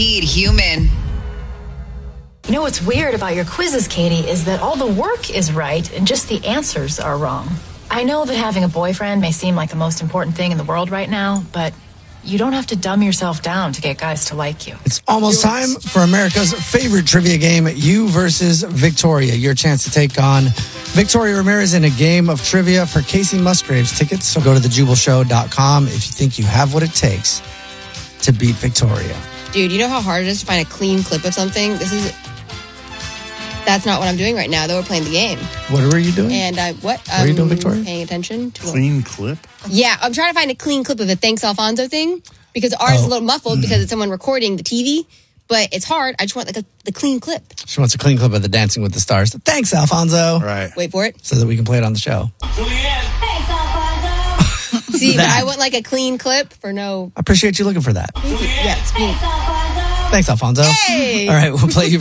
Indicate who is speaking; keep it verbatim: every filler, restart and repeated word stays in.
Speaker 1: Guaranteed human.
Speaker 2: You know what's weird about your quizzes, Katie, is that all the work is right and just the answers are wrong. I know that having a boyfriend may seem like the most important thing in the world right now, but you don't have to dumb yourself down to get guys to like you.
Speaker 3: It's almost time for America's favorite trivia game, You versus Victoria. Your chance to take on Victoria Ramirez in a game of trivia for Casey Musgraves tickets. So go to the jubal show dot com if you think you have what it takes to beat Victoria.
Speaker 4: Dude, you know how hard it is to find a clean clip of something? This is... That's not what I'm doing right now, though. We're playing the game.
Speaker 3: What were you doing?
Speaker 4: And I... What?
Speaker 3: What are you doing, Victoria?
Speaker 4: Paying attention to...
Speaker 5: Clean clip?
Speaker 4: Yeah, I'm trying to find a clean clip of the Thanks Alfonso thing, because ours oh. is a little muffled because it's someone recording the T V, but it's hard. I just want like a, the clean clip.
Speaker 3: She wants a clean clip of the Dancing with the Stars. Thanks, Alfonso.
Speaker 5: Right.
Speaker 4: Wait for it.
Speaker 3: So that we can play it on the show.
Speaker 4: Thanks, Alfonso. See, but I want like a clean clip for no...
Speaker 3: I appreciate you looking for that.
Speaker 4: Yeah, it's clean.
Speaker 3: Thanks, Alfonso.
Speaker 4: Hey!
Speaker 3: All right, we'll play you